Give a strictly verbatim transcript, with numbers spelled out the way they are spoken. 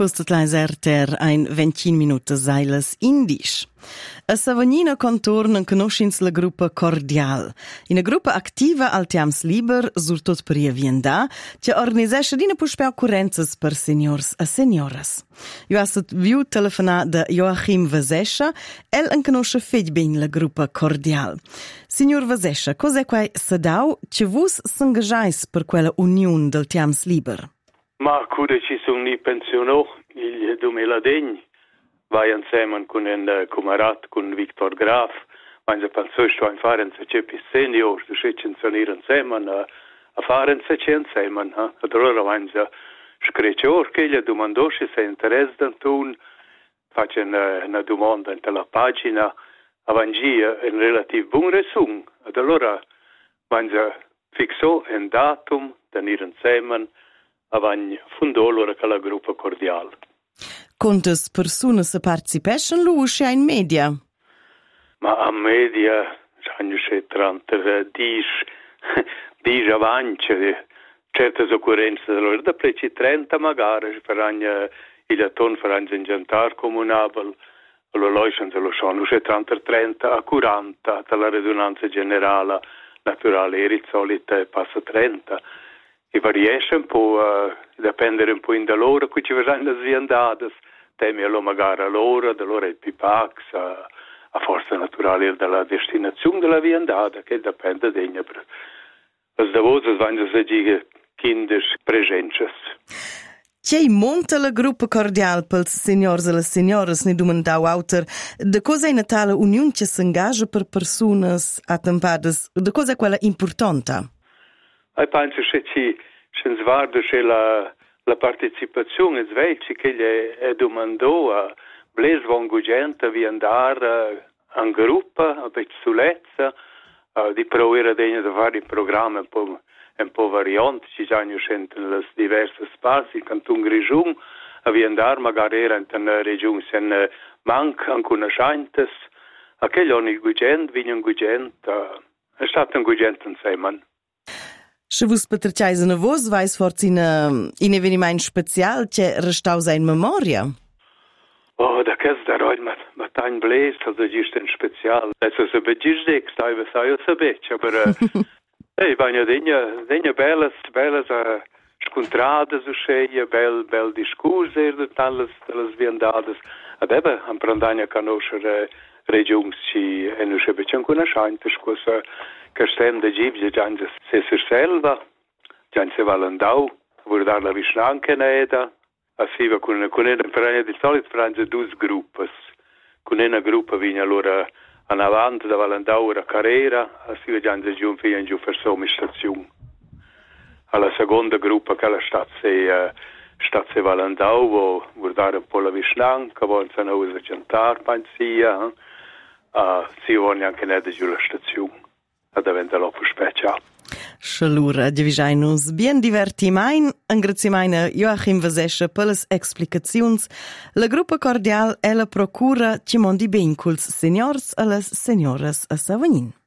Questa er ein ventun minutos seilas indisch. A Savagnina contorna conoscins la gruppa Cordial, una gruppa activa al tiams liber, surtot per ia vienda, che organisesce dina puspea occurrenzas per seniors a senioras. Io ha stat viu telefonà da Joachim Vasescha, el en conosce fej ben la gruppa Cordial. Signor Vasescha, cos'è quai sadau che vus s'engagais per quella union del tiams liber? Ma cuda ci sono ni pensionò il duemiladegni, vai insieme con un uh, camarad, con Victor Graf, ma si pensò che a fare un sacchepi senior, si scecen sanire insieme a, a fare un sacche insieme. Eh? Ed allora vai si screccior che gli domandò se si interessa d'antun, faccio una, una domanda nella pagina, avangi un relativo buon resumo. Ed allora vai si fissò un datum, tenere insieme, avagn fundò allora che la gruppa Cordial. Quantas persone se partecipescen lu usce in media? Ma a media sanno che trenta dieci dieci avanti certe occorrenze allora da preci trenta magari per ogni il ton per ogni ingentar comunabile allora loro sono sono che trenta trenta a quaranta dalla radunanza generale naturale e solita passa trenta. E variesce un po', uh, dipendere un po' in da loro, qui ci verranno le aziendate, temi allo magari a loro, da loro il Pipax, a, a forza naturale della destinazione della viandata, che dipende da ogni. As da vos vanno a dire kinder presentes. C'è monta la gruppa Cordial per signors e le signoras, ne domandau autor, de cosa è natale unione che si engaggia per persone attempadas, de cosa è quella importante? Io penso che ci si guarda che la, la partecipazione sveglia che gli è domandò a bles von gente vi andare in gruppo, a Bezzulezza, uh, di provare di fare programmi un po', un po' varianti, ci sono nelle diverse spazi, in Canton Grigion, a vi andare magari in una regione se ne manca in conoscenze, a che gli hanno gente, vengono gente, uh, è stato un gente insieme. Se vos patriciais a vos, vais forse in un eveniment special che restausa in memoria? Oh, da che da roid ma ma tan bles, also gist in special. Adesso se begis dek, stai ve sai o sabe, aber eh vanno degna degna bellas bellas a scontradas o cheia, bel bel discorso de talas talas viandades. Adebe am prandania conoscere regions ci e non se becen conoscente scusa che stem de gibje gianze se se selva gianze valandau vorrà la visnanche neda assiva con con una perania di solito frange due gruppi con una gruppa vigna allora an avanti da valandau a carrera assiva gianze giù fino in giù per sommi stazione alla seconda gruppa che la stat se uh, stat se valandau vo vorrà un po' la visnanca vo in usa jantar pensia uh, si vuole anche neda giù la stazione ad avendo l'oppo speciale. Schalura, divisainus bien divertimain, engrazimaina Joachim Vasescha per las explicazions. La gruppa Cordial è la procura che mondi ben culs seniors e las senioras a Savagnin.